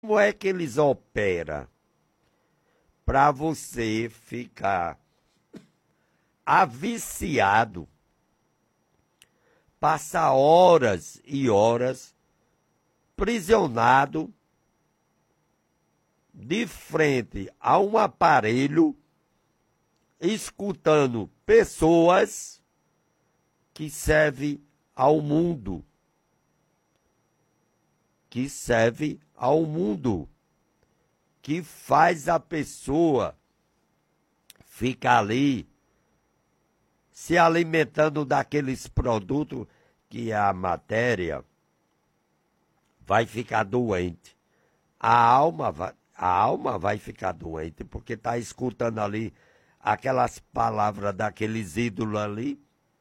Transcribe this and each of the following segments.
Como é que eles operam para você ficar aviciado, passar horas e horas prisionado de frente a um aparelho, escutando pessoas que servem ao mundo, que serve ao mundo, que faz a pessoa ficar ali se alimentando daqueles produtos que a matéria vai ficar doente. A alma vai ficar doente, porque está escutando ali aquelas palavras daqueles ídolos ali.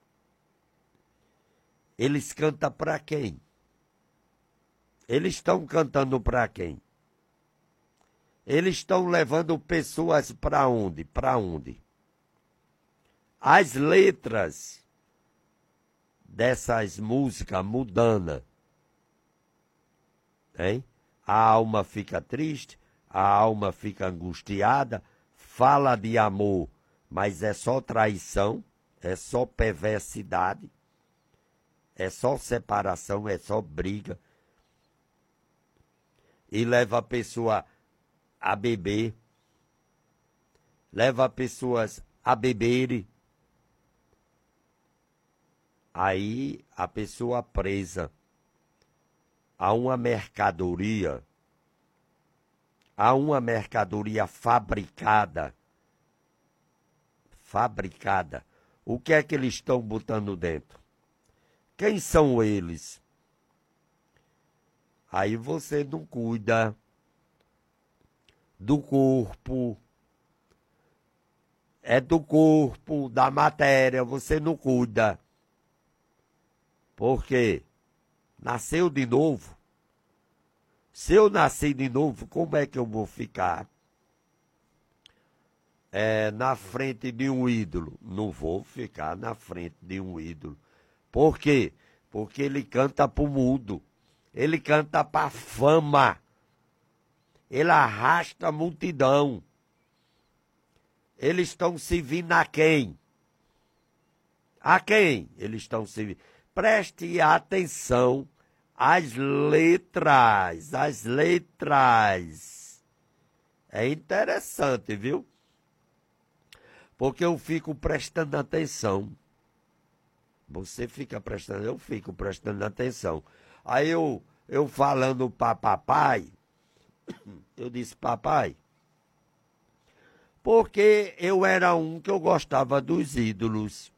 Eles cantam para quem? Eles estão cantando para quem? Eles estão levando pessoas para onde? Para onde? As letras dessas músicas mudando, hein? A alma fica triste, a alma fica angustiada, fala de amor, mas é só traição, é só perversidade, é só separação, é só briga. E leva a pessoa a beber, leva pessoas a beberem. Aí a pessoa presa a uma mercadoria fabricada. O que é que eles estão botando dentro? Quem são eles? Aí você não cuida do corpo, é do corpo, da matéria, você não cuida. Por quê? Nasceu de novo. Se eu nasci de novo, como é que eu vou ficar na frente de um ídolo? Não vou ficar na frente de um ídolo. Por quê? Porque ele canta para o mundo. Ele canta para a fama. Ele arrasta a multidão. Eles estão servindo a quem? A quem eles estão servindo? Preste atenção às letras. As letras. É interessante, viu? Porque eu fico prestando atenção. Você fica prestando, eu fico prestando atenção. Aí eu falando para papai, eu disse, papai, porque eu era um que eu gostava dos ídolos.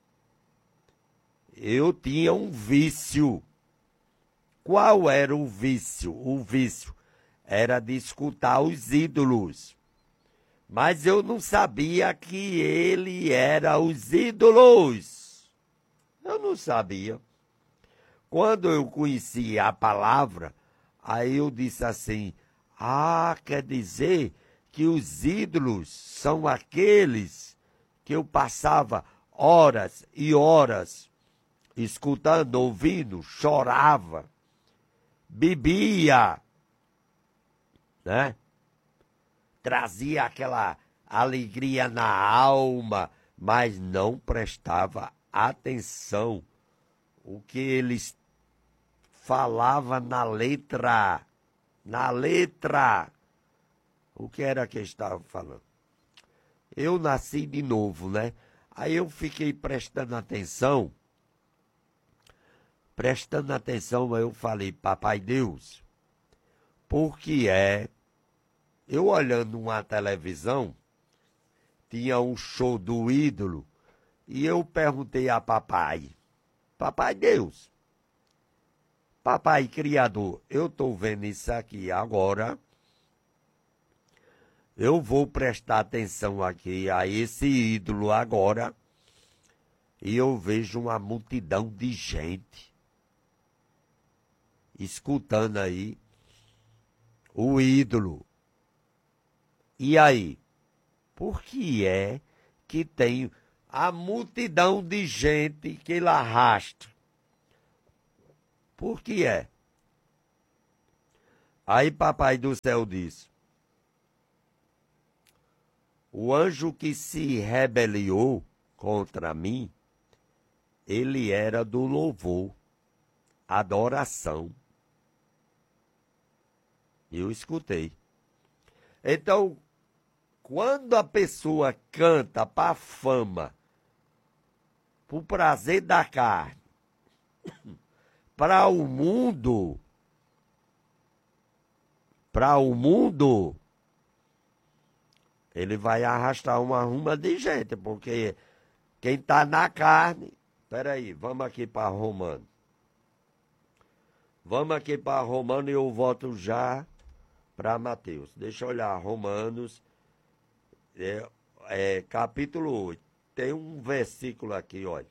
Eu tinha um vício. Qual era o vício? O vício era de escutar os ídolos. Mas eu não sabia que ele era os ídolos. Eu não sabia. Quando eu conheci a palavra, aí eu disse assim, quer dizer que os ídolos são aqueles que eu passava horas e horas escutando, ouvindo, chorava, bebia, né? Trazia aquela alegria na alma, mas não prestava atenção o que eles falavam na letra. Na letra. O que era que eles estavam falando? Eu nasci de novo, né? Aí eu fiquei prestando atenção, aí eu falei, papai Deus, por que é? Eu olhando uma televisão, tinha um show do ídolo, e eu perguntei a papai, papai Deus, papai Criador, eu estou vendo isso aqui agora, eu vou prestar atenção aqui a esse ídolo agora, e eu vejo uma multidão de gente escutando aí o ídolo. E aí? Por que é que tem a multidão de gente que ele arrasta? Por que é? Aí papai do céu diz: o anjo que se rebeliou contra mim, ele era do louvor, adoração. Eu escutei. Então, quando a pessoa canta para fama, para o prazer da carne, para o mundo, ele vai arrastar uma ruma de gente, porque quem está na carne... Peraí, vamos aqui para Romano. Vamos aqui para Romano e eu volto já para Mateus. Deixa eu olhar, Romanos, capítulo 8. Tem um versículo aqui, olha.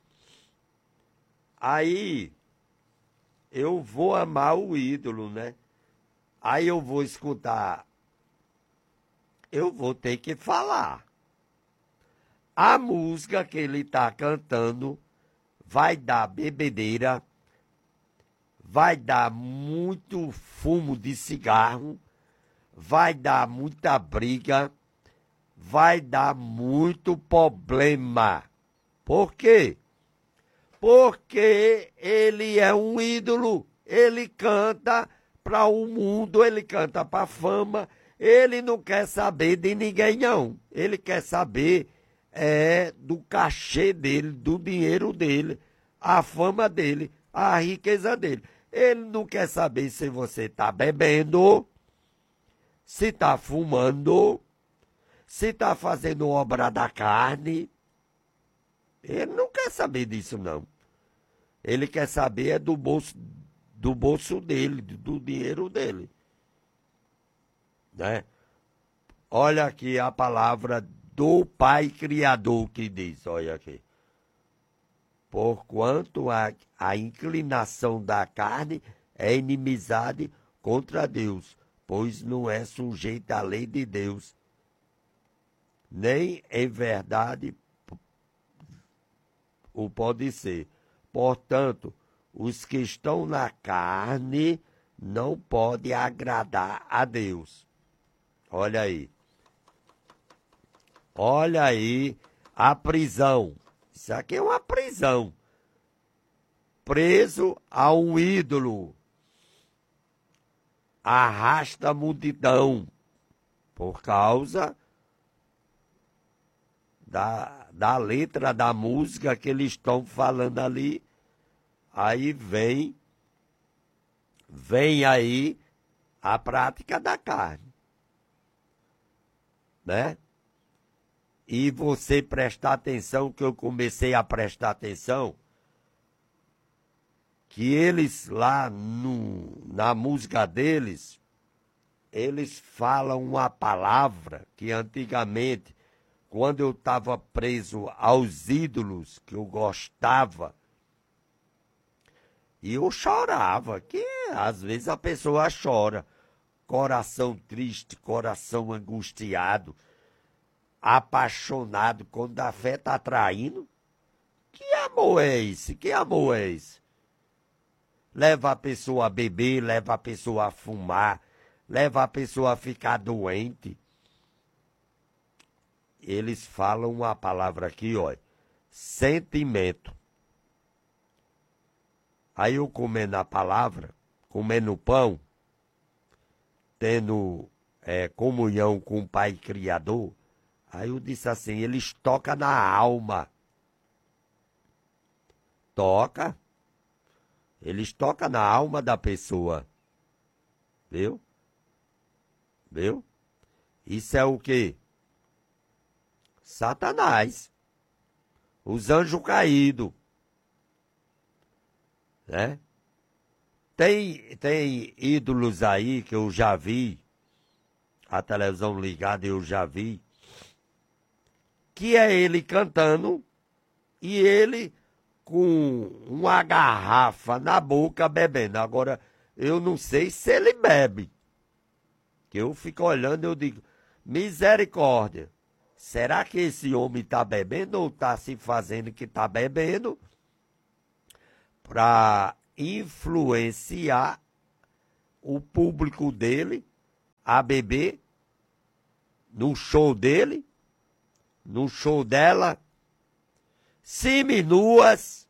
Aí, eu vou amar o ídolo, né? Aí eu vou escutar, eu vou ter que falar. A música que ele está cantando vai dar bebedeira, vai dar muito fumo de cigarro, vai dar muita briga, vai dar muito problema. Por quê? Porque ele é um ídolo, ele canta para o mundo, ele canta para a fama, ele não quer saber de ninguém, não. Ele quer saber do cachê dele, do dinheiro dele, a fama dele, a riqueza dele. Ele não quer saber se você está bebendo, se está fumando, se está fazendo obra da carne. Ele não quer saber disso, não. Ele quer saber do bolso dele, do dinheiro dele. Né? Olha aqui a palavra do Pai Criador que diz, olha aqui. Porquanto a inclinação da carne é inimizade contra Deus, pois não é sujeita à lei de Deus, nem em verdade o pode ser. Portanto, os que estão na carne não podem agradar a Deus. Olha aí. Olha aí a prisão. Isso aqui é uma prisão. Preso a um ídolo. Arrasta a multidão por causa da letra da música que eles estão falando ali. Aí vem aí a prática da carne. Né? E você prestar atenção, que eu comecei a prestar atenção, que eles lá na música deles, eles falam uma palavra que antigamente, quando eu estava preso aos ídolos que eu gostava, e eu chorava, que às vezes a pessoa chora, coração triste, coração angustiado, apaixonado, quando a fé está traindo. Que amor é esse? Que amor é esse? Leva a pessoa a beber, leva a pessoa a fumar, leva a pessoa a ficar doente. Eles falam uma palavra aqui, ó, sentimento. Aí eu comendo a palavra, comendo pão, tendo comunhão com o Pai Criador, aí eu disse assim, eles tocam na alma. Toca. Eles tocam na alma da pessoa. Viu? Viu? Isso é o quê? Satanás. Os anjos caídos. Né? Tem ídolos aí que eu já vi, a televisão ligada eu já vi, que é ele cantando e ele com uma garrafa na boca bebendo. Agora, eu não sei se ele bebe. Que eu fico olhando e eu digo, misericórdia, será que esse homem está bebendo ou está se fazendo que está bebendo para influenciar o público dele a beber no show dele, no show dela, seminuas.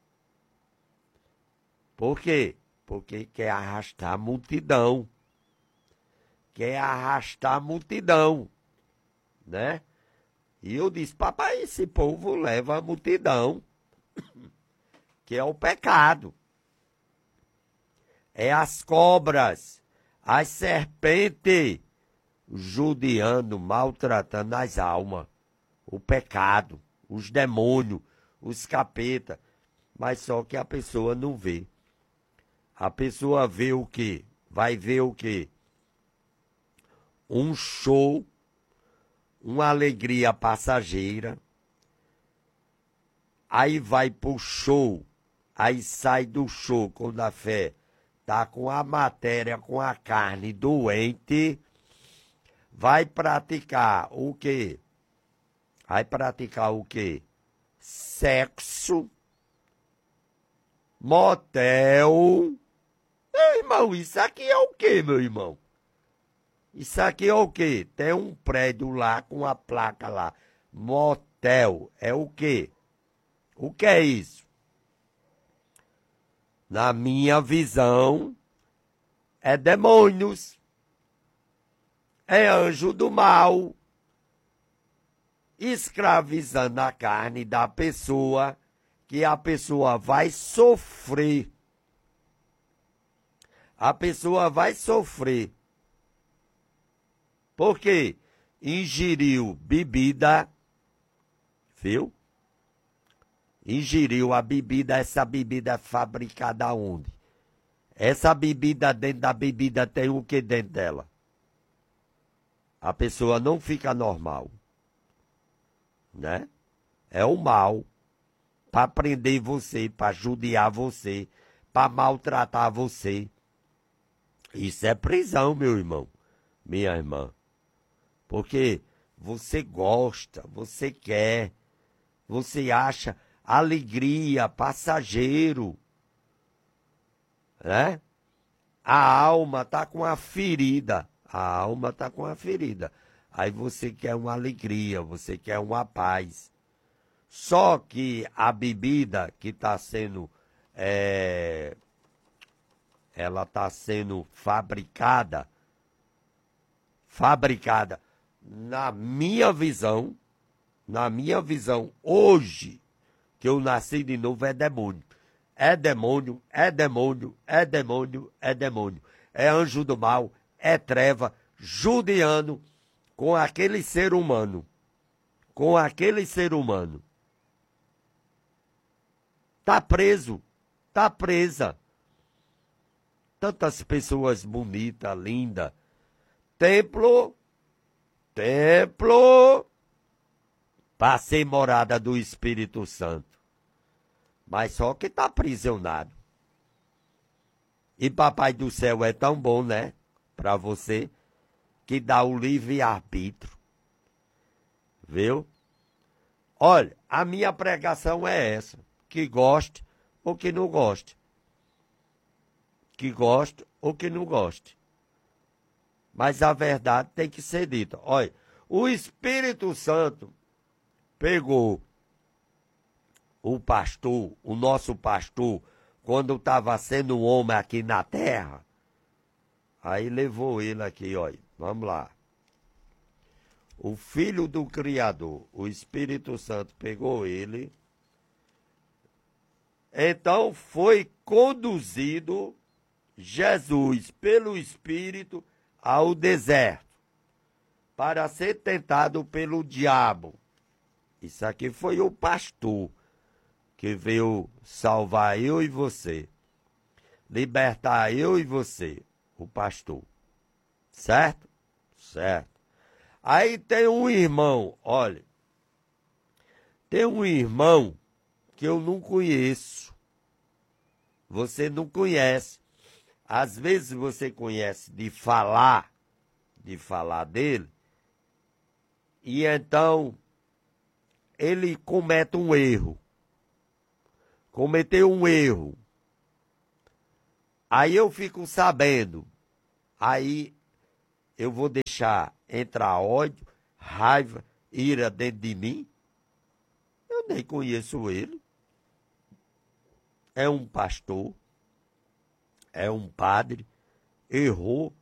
Por quê? Porque quer arrastar a multidão. Quer arrastar a multidão, né? E eu disse, papai, esse povo leva a multidão, que é o pecado. É as cobras, as serpentes, judiando, maltratando as almas, o pecado, os demônios, os capeta. Mas só que a pessoa não vê. A pessoa vê o quê? Vai ver o quê? Um show, uma alegria passageira, aí vai pro show, aí sai do show quando a fé tá com a matéria, com a carne doente, vai praticar o quê? Vai praticar o quê? Sexo, motel. Meu irmão, isso aqui é o quê, meu irmão? Isso aqui é o quê? Tem um prédio lá com a placa lá. Motel. É o quê? O que é isso? Na minha visão, é demônios. É anjo do mal. Escravizando a carne da pessoa, que a pessoa vai sofrer. A pessoa vai sofrer. Porque ingeriu bebida, viu? Ingeriu a bebida, essa bebida é fabricada onde? Essa bebida, dentro da bebida tem o que dentro dela? A pessoa não fica normal, né? É o mal para prender você, para judiar você, para maltratar você. Isso é prisão, meu irmão, minha irmã. Porque você gosta, você quer, você acha alegria, passageiro, né? A alma tá com a ferida, a alma tá com a ferida. Aí você quer uma alegria, você quer uma paz. Só que a bebida que está sendo, ela está sendo fabricada, na minha visão, hoje, que eu nasci de novo, é demônio. É demônio, é demônio, é demônio, é demônio. É anjo do mal, é treva, judiando com aquele ser humano. Com aquele ser humano. Tá preso, tá presa. Tantas pessoas bonitas, lindas. Templo, para ser morada do Espírito Santo. Mas só que está aprisionado. E Papai do Céu é tão bom, né? Para você, que dá o livre-arbítrio. Viu? Olha, a minha pregação é essa. Que goste ou que não goste. Que goste ou que não goste. Mas a verdade tem que ser dita. Olha, o Espírito Santo pegou o pastor, o nosso pastor, quando estava sendo um homem aqui na terra, aí levou ele aqui, olha, vamos lá. O Filho do Criador, o Espírito Santo pegou ele, então foi conduzido Jesus pelo Espírito ao deserto, para ser tentado pelo diabo. Isso aqui foi o pastor que veio salvar eu e você, libertar eu e você, o pastor. Certo? Certo. Aí tem um irmão, olha, tem um irmão que eu não conheço. Você não conhece. Às vezes você conhece de falar dele, e então ele comete um erro. Cometeu um erro. Aí eu fico sabendo Aí eu vou deixar entrar ódio, raiva, ira dentro de mim? Eu nem conheço ele. É um pastor, é um padre, errou.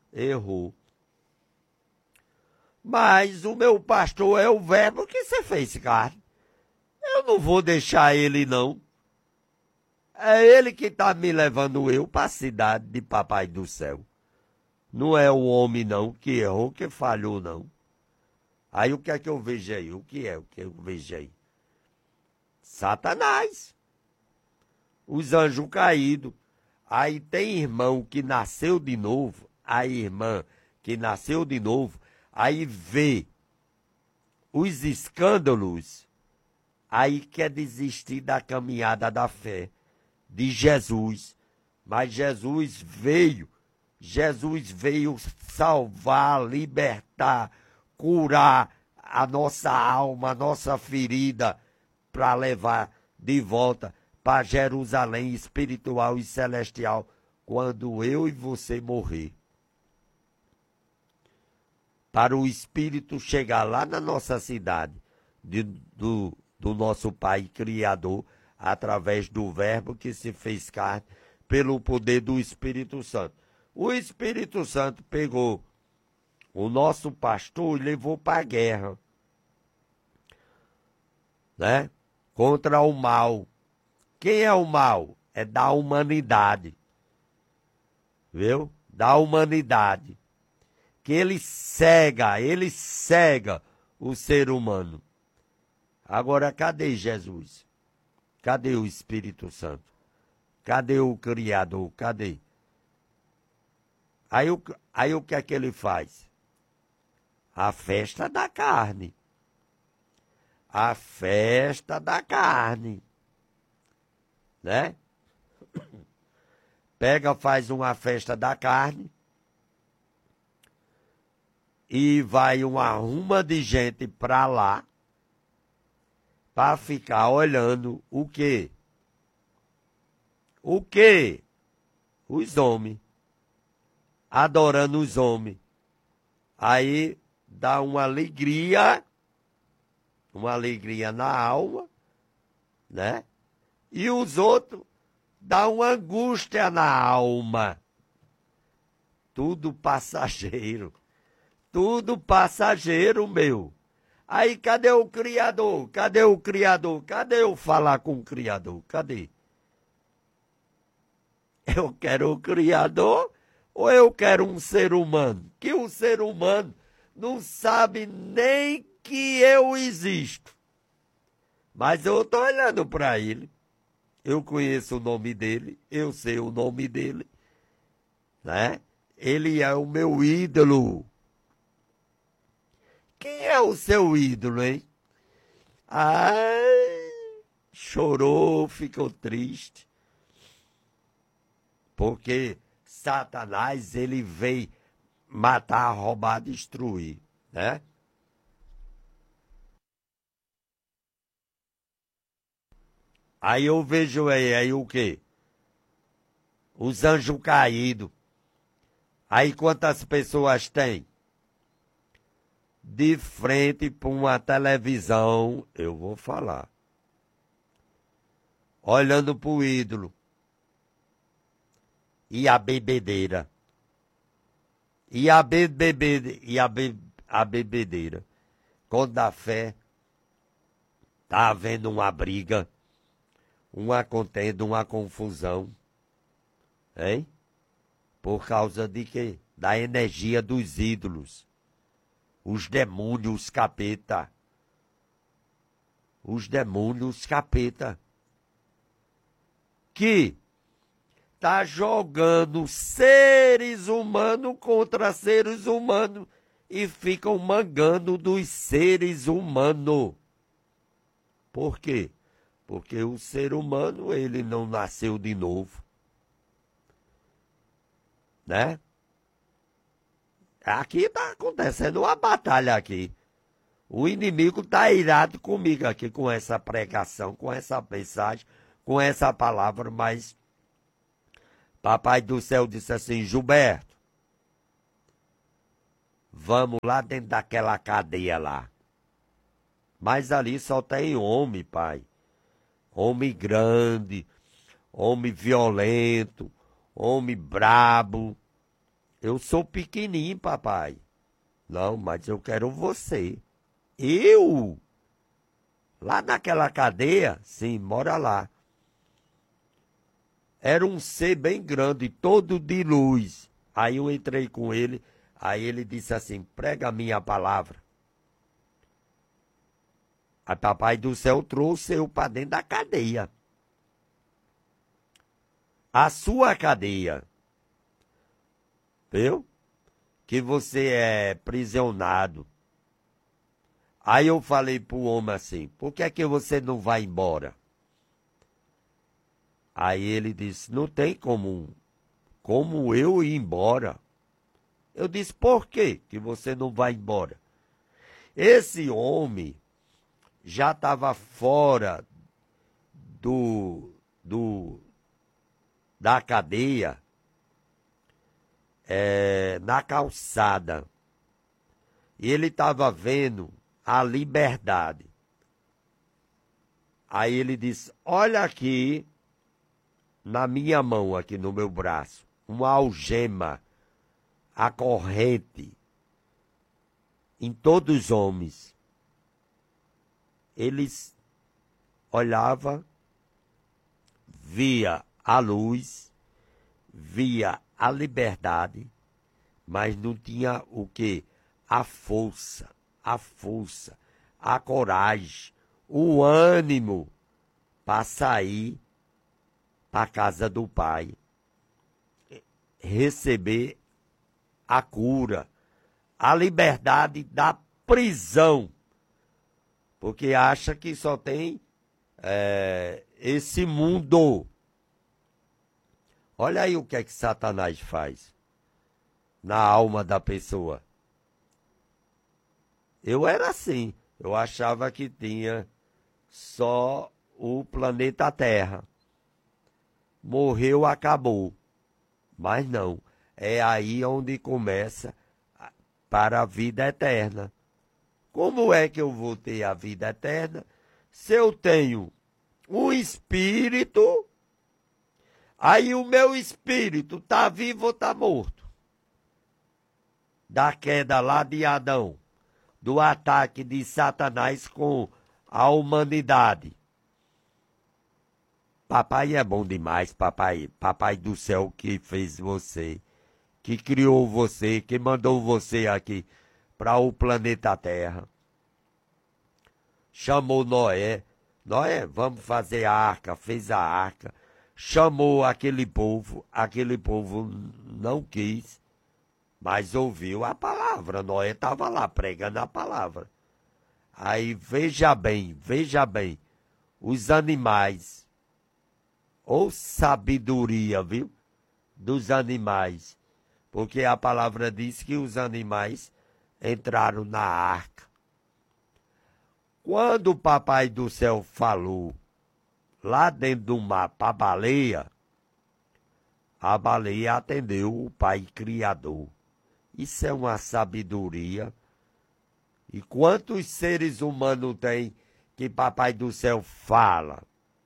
Mas o meu pastor é o Verbo que se fez carne. Eu não vou deixar ele, não. É ele que está me levando eu para a cidade de Papai do Céu. Não é o homem, não, que errou, que falhou, não. Aí o que é que eu vejo aí? O que eu vejo aí? Satanás. Os anjos caídos. Aí tem irmão que nasceu de novo, a irmã que nasceu de novo, aí vê os escândalos, aí quer desistir da caminhada da fé de Jesus. Mas Jesus veio salvar, libertar, curar a nossa alma, a nossa ferida, para levar de volta para Jerusalém espiritual e celestial, quando eu e você morrer. Para o Espírito chegar lá na nossa cidade, do nosso Pai Criador, através do Verbo que se fez carne, pelo poder do Espírito Santo. O Espírito Santo pegou o nosso pastor e levou para a guerra, né? Contra o mal. Quem é o mal? É da humanidade. Viu? Da humanidade. Que ele cega o ser humano. Agora, cadê Jesus? Cadê o Espírito Santo? Cadê o Criador? Cadê? Aí o que é que ele faz? A festa da carne. A festa da carne. Né? Pega, faz uma festa da carne e vai uma ruma de gente para lá para ficar olhando o quê? O quê? Os homens. Adorando os homens. Aí dá uma alegria na alma, né? E os outros dá uma angústia na alma. Tudo passageiro. Tudo passageiro, meu. Aí cadê o Criador? Cadê o Criador? Cadê eu falar com o Criador? Cadê? Eu quero o Criador ou eu quero um ser humano? Que o ser humano não sabe nem que eu existo. Mas eu estou olhando para ele. Eu conheço o nome dele, eu sei o nome dele, né? Ele é o meu ídolo. Quem é o seu ídolo, hein? Ai, chorou, ficou triste. Porque Satanás, ele veio matar, roubar, destruir, né? Aí eu vejo aí o quê? Os anjos caídos. Aí quantas pessoas tem? De frente para uma televisão, eu vou falar. Olhando para o ídolo. E a bebedeira. A bebedeira. Quando a fé tá havendo uma briga, uma contenda, uma confusão, hein? Por causa de quê? Da energia dos ídolos. Os demônios capeta. Os demônios capeta. Que tá jogando seres humanos contra seres humanos e ficam mangando dos seres humanos. Por quê? Porque o ser humano, ele não nasceu de novo. Né? Aqui está acontecendo uma batalha aqui. O inimigo está irado comigo aqui com essa pregação, com essa mensagem, com essa palavra, mas Papai do Céu disse assim, Gilberto, Vamos lá dentro daquela cadeia lá. Mas ali só tem homem, pai. Homem grande, homem violento, homem brabo. Eu sou pequenininho, papai. Não, mas eu quero você. Eu? Lá naquela cadeia? Sim, mora lá. Era um ser bem grande, todo de luz. Aí eu entrei com ele, aí ele disse assim, prega a minha palavra. Aí papai do céu trouxe eu para dentro da cadeia. A sua cadeia. Viu? Que você é prisionado. Aí eu falei pro homem assim, por que é que você não vai embora? Aí ele disse, não tem como eu ir embora. Eu disse, por quê que você não vai embora? Esse homem já estava fora da cadeia, na calçada. E ele estava vendo a liberdade. Aí ele disse, olha aqui, na minha mão, aqui no meu braço, uma algema, a corrente, em todos os homens. Eles olhavam, via a luz, via a liberdade, mas não tinha o quê? A força, a coragem, o ânimo para sair para a casa do Pai, receber a cura, a liberdade da prisão, porque acha que só tem esse mundo. Olha aí o que é que Satanás faz na alma da pessoa. Eu era assim, eu achava que tinha só o planeta Terra. Morreu, acabou. Mas não, é aí onde começa para a vida eterna. Como é que eu vou ter a vida eterna se eu tenho um espírito, aí o meu espírito está vivo ou está morto? Da queda lá de Adão, do ataque de Satanás com a humanidade. Papai é bom demais, papai do céu que fez você, que criou você, que mandou você aqui para o planeta Terra. Chamou Noé, vamos fazer a arca, fez a arca. Chamou aquele povo não quis, mas ouviu a palavra. Noé estava lá pregando a palavra. Aí veja bem, os animais, ou sabedoria, viu? Dos animais. Porque a palavra diz que os animais entraram na arca. Quando o papai do céu falou lá dentro do mar para a baleia atendeu o Pai Criador. Isso é uma sabedoria. E quantos seres humanos tem que papai do céu fala,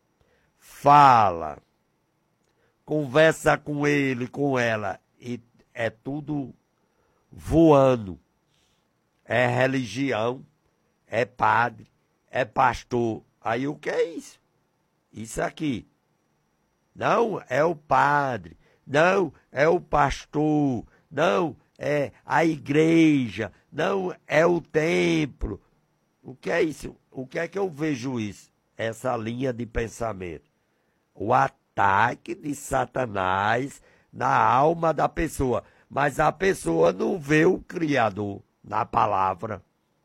conversa com ele, com ela, e é tudo voando. É religião, é padre, é pastor. Aí o que é isso? Isso aqui. Não é o padre, não é o pastor, não é a igreja, não é o templo. O que é isso? O que é que eu vejo isso? Essa linha de pensamento. O ataque de Satanás na alma da pessoa. Mas a pessoa não vê o Criador na palavra.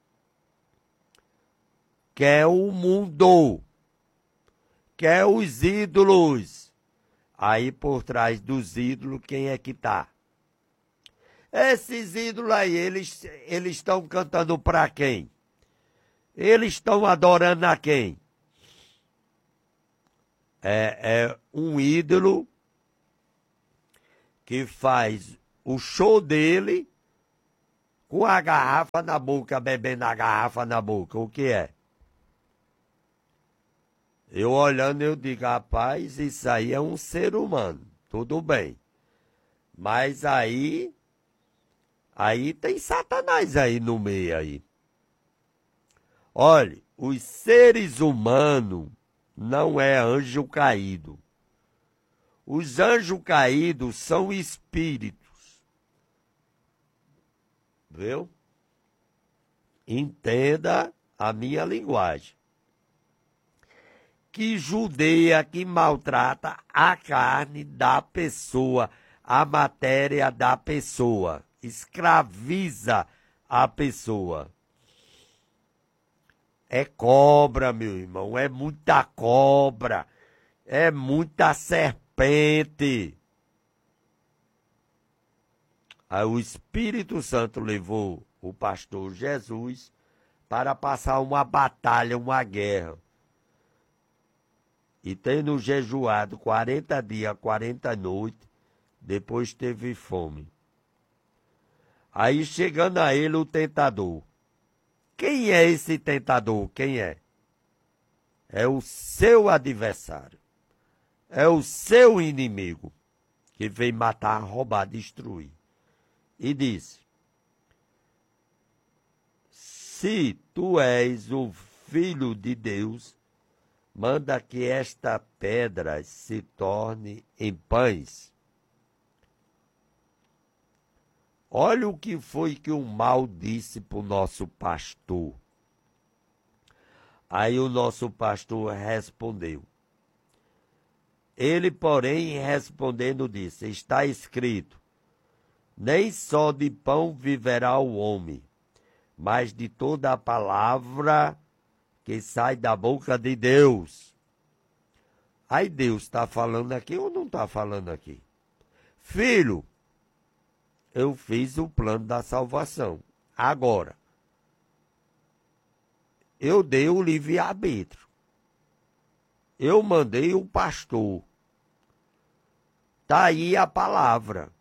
Quer o mundo. Quer os ídolos. Aí por trás dos ídolos, quem é que está? Esses ídolos aí, eles estão cantando para quem? Eles estão adorando a quem? É um ídolo que faz o show dele com a garrafa na boca, bebendo a garrafa na boca. O que é? Eu olhando, eu digo, rapaz, isso aí é um ser humano. Tudo bem. Mas aí tem Satanás aí no meio aí. Olhe, os seres humanos não é anjo caído. Os anjos caídos são espíritos. Viu? Entenda a minha linguagem. Que judeia que maltrata a carne da pessoa, a matéria da pessoa, escraviza a pessoa. É cobra, meu irmão, é muita cobra, é muita serpente. Aí o Espírito Santo levou o pastor Jesus para passar uma batalha, uma guerra. E tendo jejuado 40 dias, 40 noites, depois teve fome. Aí chegando a ele o tentador. Quem é esse tentador? Quem é? É o seu adversário. É o seu inimigo que vem matar, roubar, destruir. E disse: se tu és o filho de Deus, manda que esta pedra se torne em pães. Olha o que foi que o mal disse para o nosso pastor. Aí o nosso pastor respondeu. Ele, porém, respondendo, disse: está escrito, nem só de pão viverá o homem, mas de toda a palavra que sai da boca de Deus. Aí Deus está falando aqui ou não está falando aqui? Filho, eu fiz o plano da salvação. Agora, eu dei o livre-arbítrio. Eu mandei o pastor. Está aí a palavra.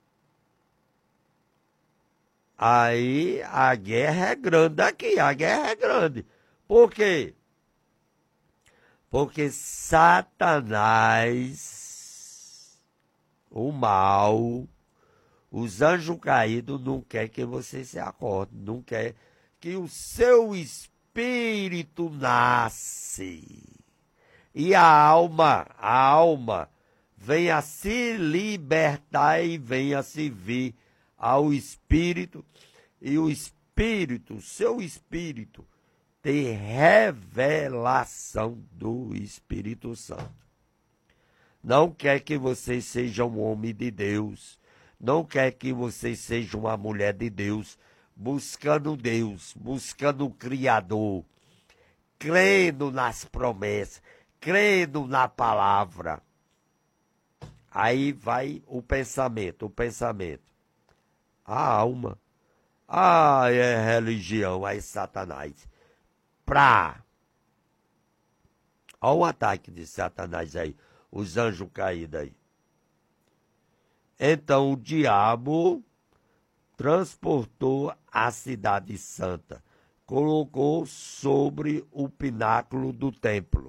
Aí a guerra é grande aqui, a guerra é grande. Por quê? Porque Satanás, o mal, os anjos caídos não quer que você se acorde, não quer que o seu espírito nasce. E a alma venha se libertar e venha se vir ao espírito. E o espírito, seu espírito, tem revelação do Espírito Santo. Não quer que você seja um homem de Deus. Não quer que você seja uma mulher de Deus, buscando Deus, buscando o Criador, crendo nas promessas, crendo na palavra. Aí vai o pensamento. A alma. É religião, é Satanás. Olha o ataque de Satanás aí, os anjos caídos aí. Então o diabo transportou a cidade santa, colocou sobre o pináculo do templo.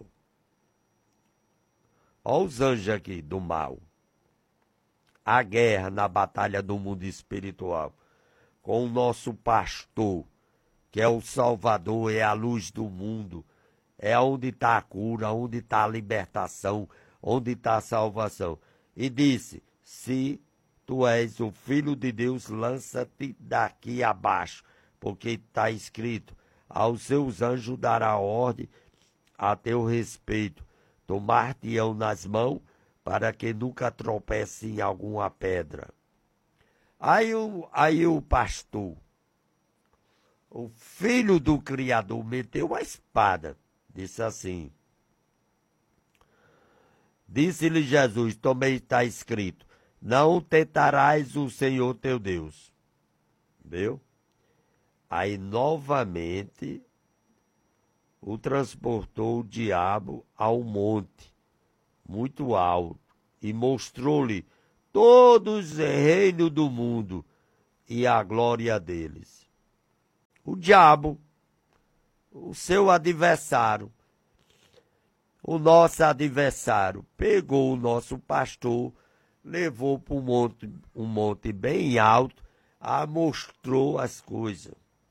Olha os anjos aqui do mal. A guerra na batalha do mundo espiritual, com o nosso pastor, que é o Salvador, é a luz do mundo, é onde está a cura, onde está a libertação, onde está a salvação. E disse: se tu és o Filho de Deus, lança-te daqui abaixo, porque está escrito, aos seus anjos dará ordem a teu respeito, tomar-te-ão nas mãos, para que nunca tropece em alguma pedra. Aí o pastor, o filho do Criador, meteu a espada, disse assim, disse-lhe Jesus, também está escrito, não tentarás o Senhor teu Deus. Viu? Aí novamente o transportou o diabo ao monte, muito alto, e mostrou-lhe todos os reinos do mundo e a glória deles. O diabo, o seu adversário, o nosso adversário, pegou o nosso pastor, levou para um monte bem alto, mostrou as coisas.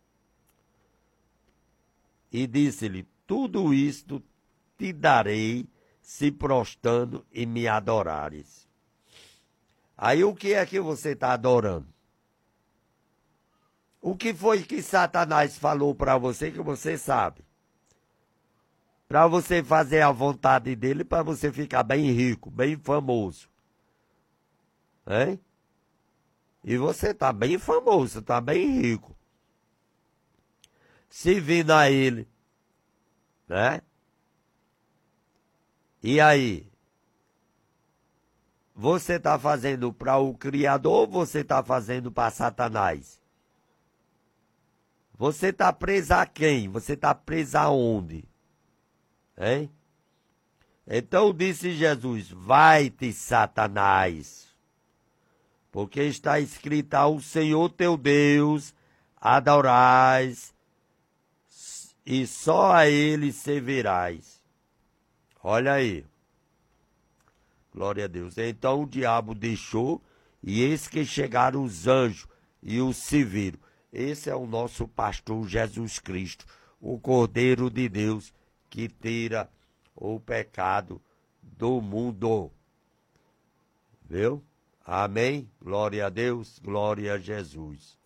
E disse-lhe, tudo isto te darei, se prostrando e me adorares. Aí o que é que você está adorando? O que foi que Satanás falou para você que você sabe? Para você fazer a vontade dele, para você ficar bem rico, bem famoso. Hein? E você está bem famoso, está bem rico. Servindo a ele, né? E aí? Você está fazendo para o Criador ou você está fazendo para Satanás? Você está preso a quem? Você está preso aonde? Hein? Então disse Jesus, vai-te, Satanás, porque está escrito ao Senhor teu Deus, adorás, e só a ele servirás. Olha aí. Glória a Deus. Então o diabo deixou, e eis que chegaram os anjos e o serviram. Esse é o nosso pastor Jesus Cristo, o Cordeiro de Deus, que tira o pecado do mundo. Viu? Amém? Glória a Deus, glória a Jesus.